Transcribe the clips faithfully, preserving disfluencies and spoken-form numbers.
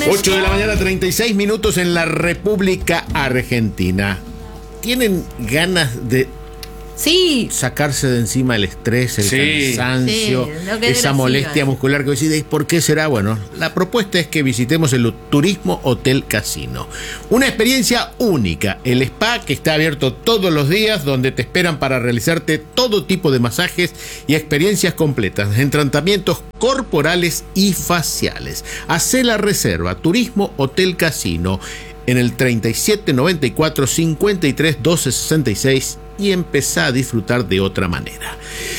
ocho de la mañana, treinta y seis minutos en la República Argentina. ¿Tienen ganas de sí. sacarse de encima el estrés, el sí. cansancio, sí, esa molestia siga. muscular que decís? ¿Por qué será? Bueno, la propuesta es que visitemos el Turismo Hotel Casino. Una experiencia única. El spa que está abierto todos los días, donde te esperan para realizarte todo tipo de masajes y experiencias completas en tratamientos corporales y faciales. Hacé la reserva. Turismo Hotel Casino en el treinta y siete noventa y cuatro cincuenta y tres doce sesenta y seis y empezá a disfrutar de otra manera.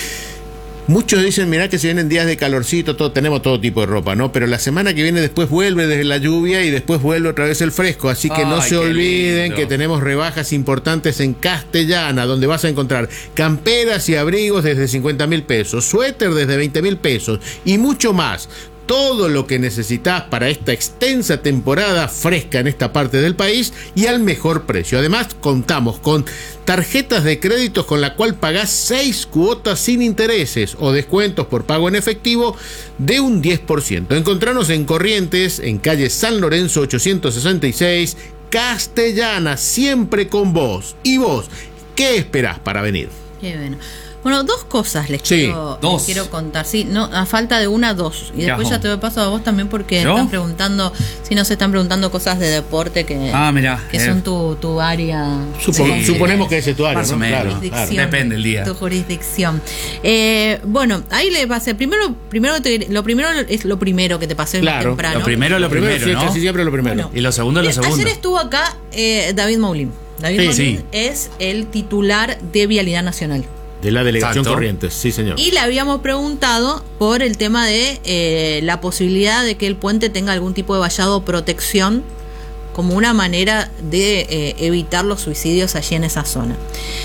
Muchos dicen, mirá que se vienen días de calorcito, todo, tenemos todo tipo de ropa, ¿no? Pero la semana que viene después vuelve desde la lluvia y después vuelve otra vez el fresco, así que Ay, no se olviden lindo. que tenemos rebajas importantes en Castellana, donde vas a encontrar camperas y abrigos desde cincuenta mil pesos, suéter desde veinte mil pesos y mucho más. Todo lo que necesitas para esta extensa temporada fresca en esta parte del país y al mejor precio. Además, contamos con tarjetas de créditos con la cual pagás seis cuotas sin intereses o descuentos por pago en efectivo de un diez por ciento. Encontranos en Corrientes, en calle San Lorenzo ochocientos sesenta y seis, Castellana, siempre con vos. ¿Y vos qué esperás para venir? Qué bueno. Bueno, dos cosas les, sí, quiero, dos. les quiero contar. Sí, no, a falta de una, dos. Y después Ya, ya te doy paso a vos también porque ¿yo? están preguntando, si no se están preguntando cosas de deporte que, Ah, mirá, que eh. son tu, tu área. Supo- de- Suponemos que ese es tu área, Más ¿no? o menos. Claro, jurisdicción. claro. Depende el día. Tu jurisdicción. Eh, bueno, ahí le pasé. Primero, primero te- lo primero es lo primero que te pasé más Claro, temprano. Lo primero es lo primero, sí, ¿no? casi siempre lo primero. Bueno. Y lo segundo es lo Eh, segundo. Ayer estuvo acá eh, David Maulín. David Sí, Maulín sí. es el titular de Vialidad Nacional. De la delegación Exacto. Corrientes, sí señor. Y le habíamos preguntado por el tema de eh, la posibilidad de que el puente tenga algún tipo de vallado o protección como una manera de eh, evitar los suicidios allí en esa zona.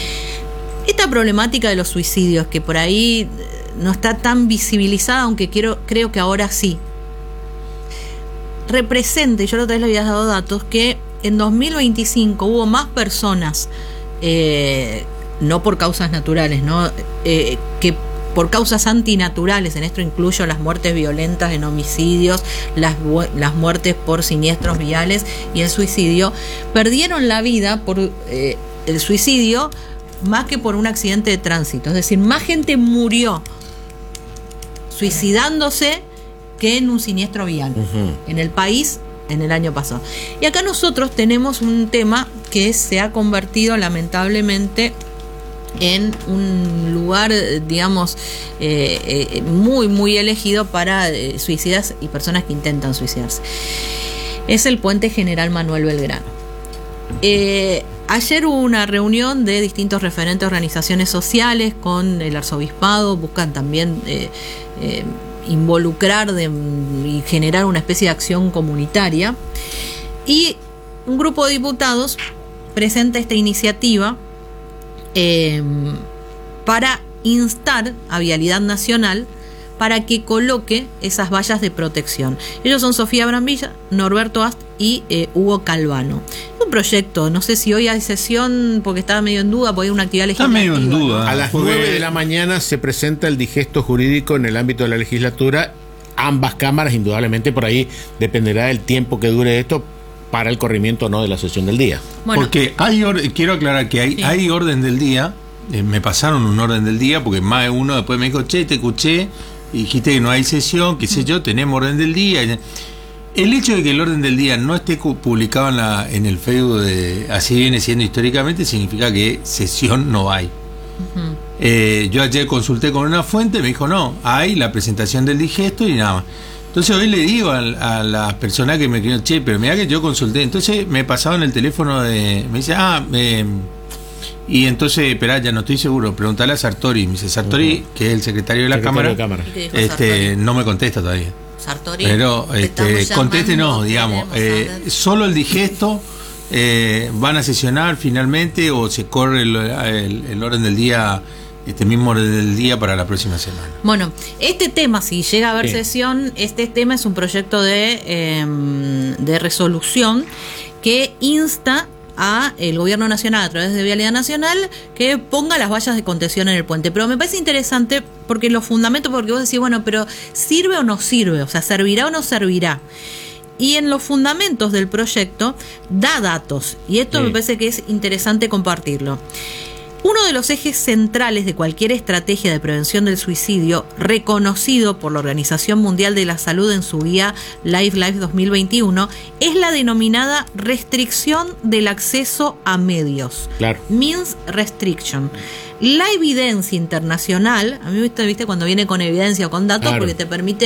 Esta problemática de los suicidios, que por ahí no está tan visibilizada, aunque quiero, creo que ahora sí, representa, y yo la otra vez le había dado datos, que en dos mil veinticinco hubo más personas eh, no por causas naturales, ¿no? Eh, que por causas antinaturales. En esto incluyo las muertes violentas en homicidios, las, las muertes por siniestros viales y el suicidio, perdieron la vida por eh, el suicidio más que por un accidente de tránsito. Es decir, más gente murió suicidándose que en un siniestro vial uh-huh. en el país en el año pasado. Y acá nosotros tenemos un tema que se ha convertido lamentablemente en un lugar, digamos, eh, eh, muy, muy elegido para eh, suicidas y personas que intentan suicidarse. Es el Puente General Manuel Belgrano. Eh, ayer hubo una reunión de distintos referentes de organizaciones sociales con el arzobispado, buscan también eh, eh, involucrar de, y generar una especie de acción comunitaria. Y un grupo de diputados presenta esta iniciativa Eh, para instar a Vialidad Nacional para que coloque esas vallas de protección. Ellos son Sofía Brambilla, Norberto Ast y eh, Hugo Calvano. Es un proyecto, no sé si hoy hay sesión porque estaba medio en duda, porque hay una actividad legislativa. Está medio en duda. A las nueve de la mañana se presenta el digesto jurídico en el ámbito de la legislatura. Ambas cámaras, indudablemente, por ahí dependerá del tiempo que dure esto para el corrimiento o no de la sesión del día. Bueno, porque hay or- quiero aclarar que hay, sí. hay orden del día, eh, me pasaron un orden del día, porque más de uno después me dijo, che, te escuché, y dijiste que no hay sesión, qué sé yo, tenemos orden del día. El hecho de que el orden del día no esté cu- publicado en, la, en el Facebook, de, así viene siendo históricamente, significa que sesión no hay. Uh-huh. Eh, yo ayer consulté con una fuente, me dijo, no, hay la presentación del digesto y nada más. Entonces hoy le digo a, a las personas que me escribieron, che, pero mirá que yo consulté. Entonces me pasaban el teléfono de... Me dice, ah, eh, y entonces, esperá, ya no estoy seguro, preguntale a Sartori. Me dice, Sartori, uh-huh. que es el secretario de la secretario Cámara, de cámara. este no me contesta todavía. Sartori, pero este, conteste no, digamos. Eh, solo el digesto eh, van a sesionar finalmente o se corre el, el, el orden del día... Este mismo orden del día para la próxima semana. Bueno, este tema, si llega a haber sí. sesión, este tema es un proyecto de, eh, de resolución que insta a el gobierno nacional a través de Vialidad Nacional que ponga las vallas de contención en el puente. Pero me parece interesante porque lo fundamento, porque vos decís, bueno, pero ¿sirve o no sirve? O sea, ¿servirá o no servirá? y en los fundamentos del proyecto da datos, y esto Sí. me parece que es interesante compartirlo. Uno de los ejes centrales de cualquier estrategia de prevención del suicidio, reconocido por la Organización Mundial de la Salud en su guía Life Life dos mil veintiuno, es la denominada restricción del acceso a medios. Claro. Means restriction. La evidencia internacional, a mí me gusta, viste, cuando viene con evidencia o con datos, Claro. porque te permite